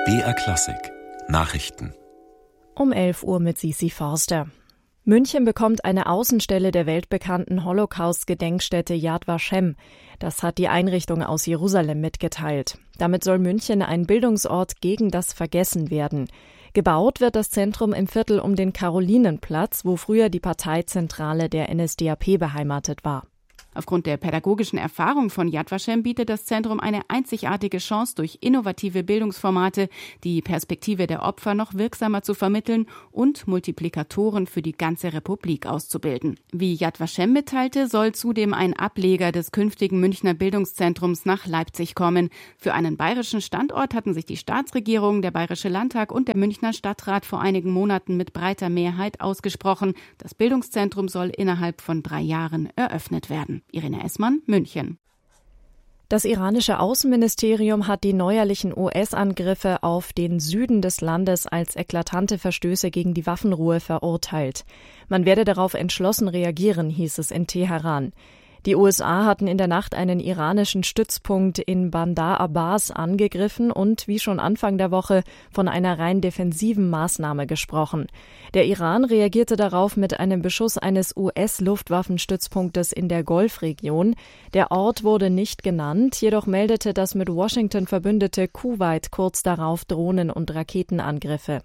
BR Klassik Nachrichten Um 11 Uhr mit Sisi Forster. München bekommt eine Außenstelle der weltbekannten Holocaust-Gedenkstätte Yad Vashem. Das hat die Einrichtung aus Jerusalem mitgeteilt. Damit soll München ein Bildungsort gegen das Vergessen werden. Gebaut wird das Zentrum im Viertel um den Karolinenplatz, wo früher die Parteizentrale der NSDAP beheimatet war. Aufgrund der pädagogischen Erfahrung von Yad Vashem bietet das Zentrum eine einzigartige Chance, durch innovative Bildungsformate die Perspektive der Opfer noch wirksamer zu vermitteln und Multiplikatoren für die ganze Republik auszubilden. Wie Yad Vashem mitteilte, soll zudem ein Ableger des künftigen Münchner Bildungszentrums nach Leipzig kommen. Für einen bayerischen Standort hatten sich die Staatsregierung, der Bayerische Landtag und der Münchner Stadtrat vor einigen Monaten mit breiter Mehrheit ausgesprochen. Das Bildungszentrum soll innerhalb von 3 Jahren eröffnet werden. Irene Essmann, München. Das iranische Außenministerium hat die neuerlichen US-Angriffe auf den Süden des Landes als eklatante Verstöße gegen die Waffenruhe verurteilt. Man werde darauf entschlossen reagieren, hieß es in Teheran. Die USA hatten in der Nacht einen iranischen Stützpunkt in Bandar Abbas angegriffen und, wie schon Anfang der Woche, von einer rein defensiven Maßnahme gesprochen. Der Iran reagierte darauf mit einem Beschuss eines US-Luftwaffenstützpunktes in der Golfregion. Der Ort wurde nicht genannt, jedoch meldete das mit Washington verbündete Kuwait kurz darauf Drohnen- und Raketenangriffe.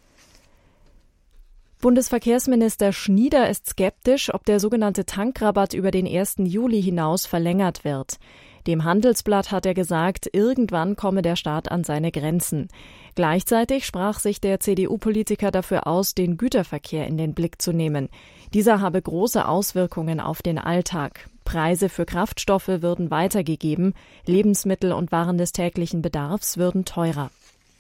Bundesverkehrsminister Schnieder ist skeptisch, ob der sogenannte Tankrabatt über den 1. Juli hinaus verlängert wird. Dem Handelsblatt hat er gesagt, irgendwann komme der Staat an seine Grenzen. Gleichzeitig sprach sich der CDU-Politiker dafür aus, den Güterverkehr in den Blick zu nehmen. Dieser habe große Auswirkungen auf den Alltag. Preise für Kraftstoffe würden weitergegeben, Lebensmittel und Waren des täglichen Bedarfs würden teurer.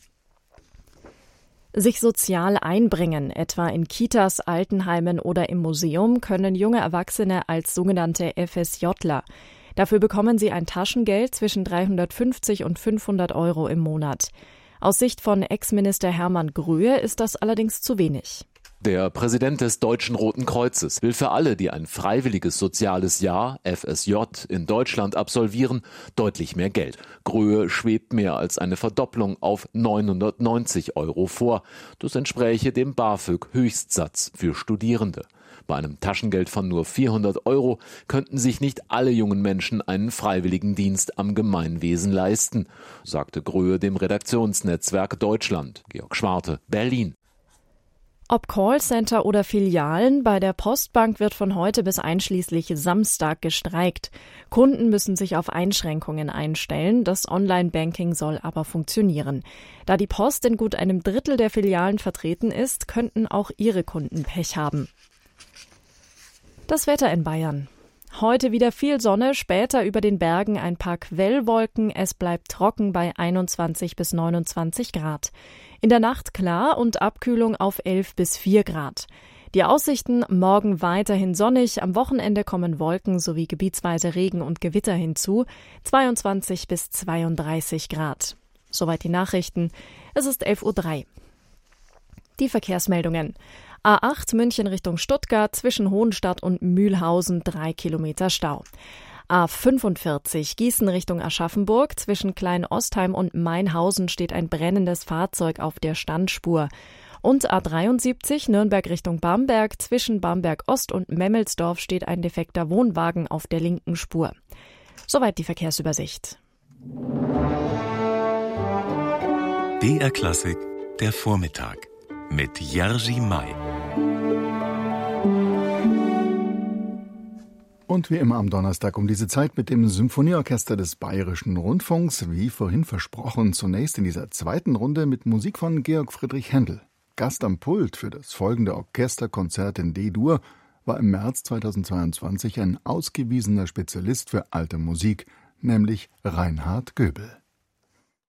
Sich sozial einbringen, etwa in Kitas, Altenheimen oder im Museum, können junge Erwachsene als sogenannte FSJler. Dafür bekommen sie ein Taschengeld zwischen 350 und 500 Euro im Monat. Aus Sicht von Ex-Minister Hermann Gröhe ist das allerdings zu wenig. Der Präsident des Deutschen Roten Kreuzes will für alle, die ein freiwilliges soziales Jahr, FSJ, in Deutschland absolvieren, deutlich mehr Geld. Gröhe schwebt mehr als eine Verdopplung auf 990 Euro vor. Das entspräche dem BAföG-Höchstsatz für Studierende. Bei einem Taschengeld von nur 400 Euro könnten sich nicht alle jungen Menschen einen Freiwilligendienst am Gemeinwesen leisten, sagte Gröhe dem Redaktionsnetzwerk Deutschland. Georg Schwarte, Berlin. Ob Callcenter oder Filialen, bei der Postbank wird von heute bis einschließlich Samstag gestreikt. Kunden müssen sich auf Einschränkungen einstellen, das Online-Banking soll aber funktionieren. Da die Post in gut einem Drittel der Filialen vertreten ist, könnten auch ihre Kunden Pech haben. Das Wetter in Bayern. Heute wieder viel Sonne, später über den Bergen ein paar Quellwolken. Es bleibt trocken bei 21 bis 29 Grad. In der Nacht klar und Abkühlung auf 11 bis 4 Grad. Die Aussichten morgen weiterhin sonnig, am Wochenende kommen Wolken sowie gebietsweise Regen und Gewitter hinzu, 22 bis 32 Grad. Soweit die Nachrichten. Es ist 11:03 Uhr. Die Verkehrsmeldungen. A8 München Richtung Stuttgart, zwischen Hohenstadt und Mühlhausen 3 Kilometer Stau. A45 Gießen Richtung Aschaffenburg, zwischen Klein-Ostheim und Mainhausen steht ein brennendes Fahrzeug auf der Standspur. Und A73 Nürnberg Richtung Bamberg, zwischen Bamberg-Ost und Memmelsdorf steht ein defekter Wohnwagen auf der linken Spur. Soweit die Verkehrsübersicht. BR Klassik, der Vormittag mit Jerzy May. Und wie immer am Donnerstag um diese Zeit mit dem Symphonieorchester des Bayerischen Rundfunks, wie vorhin versprochen, zunächst in dieser zweiten Runde mit Musik von Georg Friedrich Händel. Gast am Pult für das folgende Orchesterkonzert in D-Dur war im März 2022 ein ausgewiesener Spezialist für alte Musik, nämlich Reinhard Göbel.